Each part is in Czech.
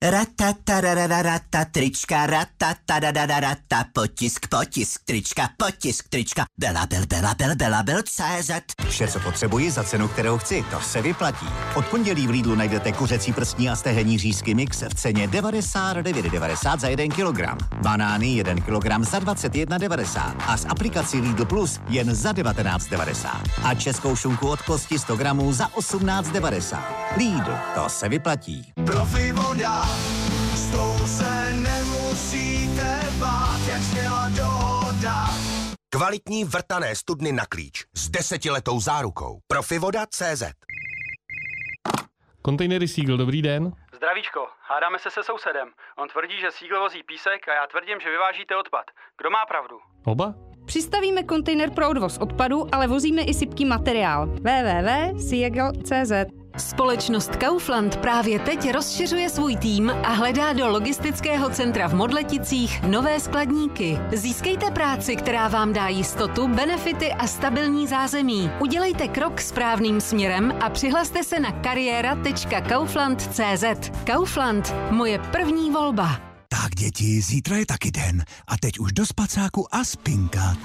Ratatarararata, trička, ratatarararata, potisk, trička, Bela.cz. Vše, co potřebuji za cenu, kterou chci, to se vyplatí. Od pondělí v Lidlu najdete kuřecí prstní a stehenní řízky mix v ceně 99,90 za 1 kilogram. Banány 1 kilogram za 21,90 a z aplikací Lidl Plus jen za 19,90. A českou šunku od kosti 100 gramů za 18,90. Lidl, to se vyplatí. Profi voda, s tou se nemusíte bát, jak sněla dohoda. Kvalitní vrtané studny na klíč s 10letou zárukou. Profivoda.cz. Kontejnery Seagull, dobrý den. Zdravíčko, hádáme se sousedem. On tvrdí, že Seagull vozí písek a já tvrdím, že vyvážíte odpad. Kdo má pravdu? Oba? Přistavíme kontejner pro odvoz odpadu, ale vozíme i sypký materiál. www.seagull.cz. Společnost Kaufland právě teď rozšiřuje svůj tým a hledá do logistického centra v Modleticích nové skladníky. Získejte práci, která vám dá jistotu, benefity a stabilní zázemí. Udělejte krok správným směrem a přihlaste se na kariéra.kaufland.cz. Kaufland, moje první volba. Tak děti, zítra je taky den. A teď už do spacáku a spinkat.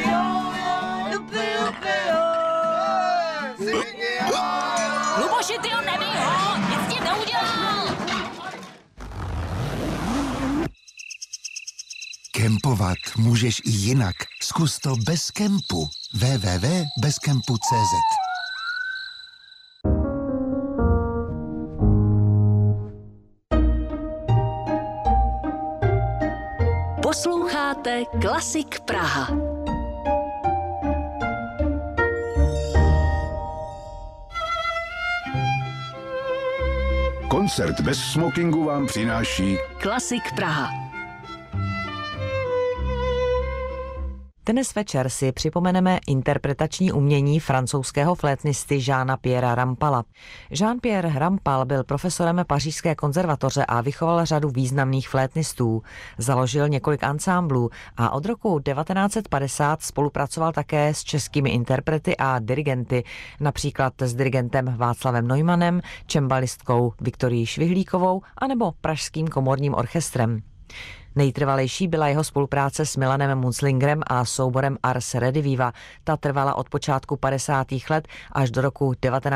Luboši, ty ho nebij ho! Nic ti neudělal! Kempovat můžeš i jinak. Zkus to bez kempu. www.bezkempu.cz. Posloucháte Klasik Praha. Koncert bez smokingu vám přináší Klasik Praha. Dnes večer si připomeneme interpretační umění francouzského flétnisty Jeana-Pierra Rampala. Jean-Pierre Rampal byl profesorem Pařížské konzervatoře a vychoval řadu významných flétnistů. Založil několik ansámblů a od roku 1950 spolupracoval také s českými interprety a dirigenty, například s dirigentem Václavem Neumannem, čembalistkou Viktorií Švihlíkovou anebo Pražským komorním orchestrem. Nejtrvalejší byla jeho spolupráce s Milanem Munzlingerem a souborem Ars Rediviva. Ta trvala od počátku 50. let až do roku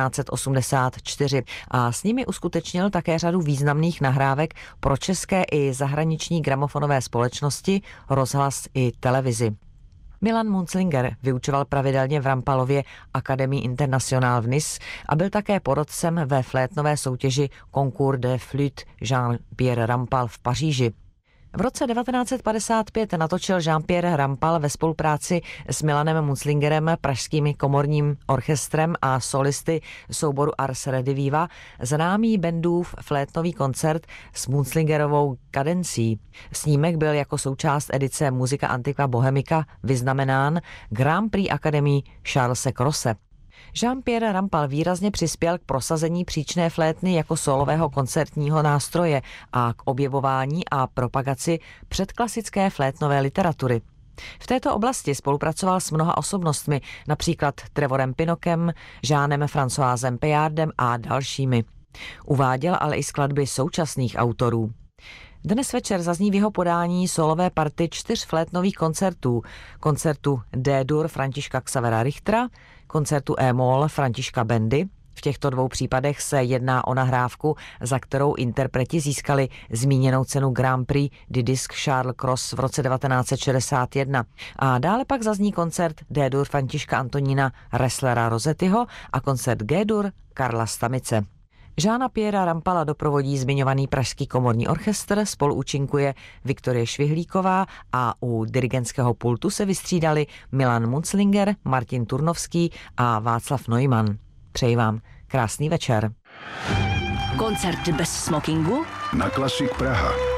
1984 a s nimi uskutečnil také řadu významných nahrávek pro české i zahraniční gramofonové společnosti, rozhlas i televizi. Milan Munzlinger vyučoval pravidelně v Rampalově Académie Internationale v Nice a byl také porotcem ve flétnové soutěži Concours de Flûte Jean-Pierre Rampal v Paříži. V roce 1955 natočil Jean-Pierre Rampal ve spolupráci s Milanem Munzlingerem, Pražským komorním orchestrem a solisty souboru Ars Rediviva známý Bendův flétnový koncert s Munzlingerovou kadencí. Snímek byl jako součást edice Musica Antiqua Bohemica vyznamenán Grand Prix Académie Charlese Crosse. Jean-Pierre Rampal výrazně přispěl k prosazení příčné flétny jako solového koncertního nástroje a k objevování a propagaci předklasické flétnové literatury. V této oblasti spolupracoval s mnoha osobnostmi, například Trevorem Pinokem, Jeanem Françoisem Peyardem a dalšími. Uváděl ale i skladby současných autorů. Dnes večer zazní v jeho podání solové party 4 flétnových koncertů. Koncertu D-dur Františka Xavera Richtera, koncertu E-moll Františka Bendy. V těchto 2 případech se jedná o nahrávku, za kterou interpreti získali zmíněnou cenu Grand Prix du Disque Charles Cros v roce 1961. A dále pak zazní koncert D-dur Františka Antonína Resslera Rosettiho a koncert G-dur Karla Stamice. Jeana-Pierra Rampala doprovodí zmiňovaný Pražský komorní orchestr, spoluúčinkuje Viktorie Švihlíková a u dirigentského pultu se vystřídali Milan Munzlinger, Martin Turnovský a Václav Neumann. Přeji vám krásný večer. Koncert bez smokingu na Klasik Praha.